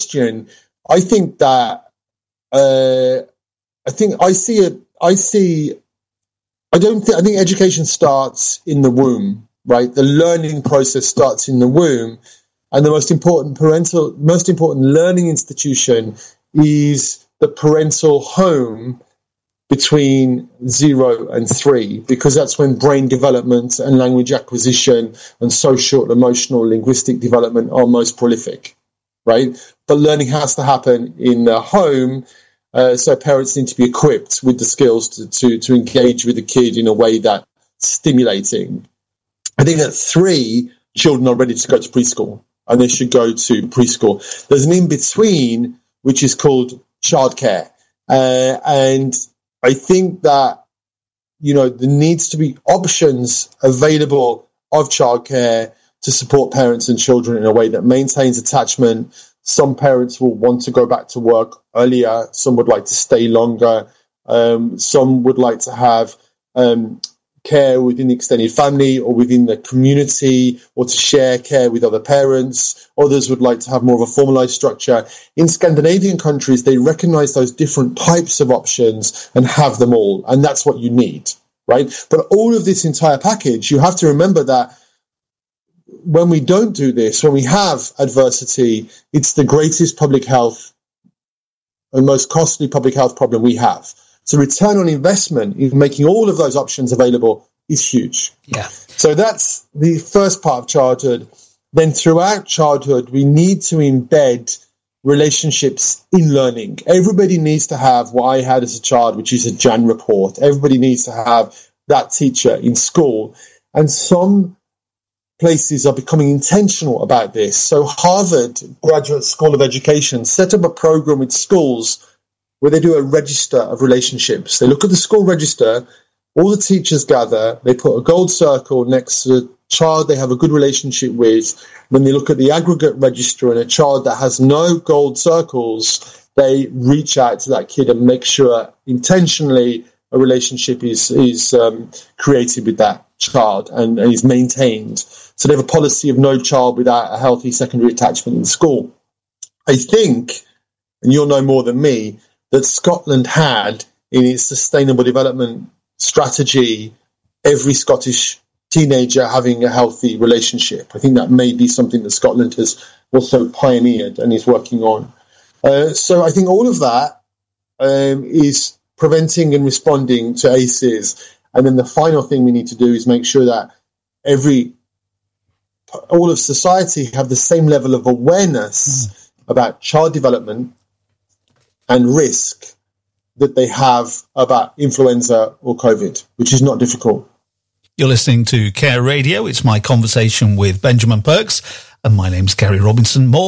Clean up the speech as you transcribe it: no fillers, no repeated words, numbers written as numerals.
question, I think that I think education starts in the womb, right? The learning process starts in the womb, and the most important learning institution is the parental home between 0 and 3, because that's when brain development and language acquisition and social, emotional, linguistic development are most prolific, right? But learning has to happen in the home, so parents need to be equipped with the skills to engage with the kid in a way that's stimulating. I think at 3, children are ready to go to preschool, and they should go to preschool. There's an in-between, which is called childcare, and I think that, there needs to be options available of childcare to support parents and children in a way that maintains attachment. Some parents will want to go back to work earlier. Some would like to stay longer. Some would like to have care within the extended family or within the community, or to share care with other parents. Others would like to have more of a formalized structure. In Scandinavian countries, they recognize those different types of options and have them all. And that's what you need, right? But all of this entire package, you have to remember that when we don't do this, when we have adversity, it's the greatest public health and most costly public health problem we have. So return on investment in making all of those options available is huge. Yeah. So that's the first part of childhood. Then throughout childhood, we need to embed relationships in learning. Everybody needs to have what I had as a child, which is a Jan report. Everybody needs to have that teacher in school. And some places are becoming intentional about this. So Harvard Graduate School of Education set up a program with schools where they do a register of relationships. They look at the school register, all the teachers gather, they put a gold circle next to the child they have a good relationship with. Then they look at the aggregate register, and a child that has no gold circles, they reach out to that kid and make sure intentionally a relationship is created with that child and is maintained. So they have a policy of no child without a healthy secondary attachment in school. I think, and you'll know more than me, that Scotland had in its sustainable development strategy every Scottish teenager having a healthy relationship. I think that may be something that Scotland has also pioneered and is working on. So I think all of that is preventing and responding to ACEs. And then the final thing we need to do is make sure that all of society have the same level of awareness about child development and risk that they have about influenza or COVID, which is not difficult. You're listening to Care Radio. It's my conversation with Benjamin Perks, and my name's Gary Robinson. More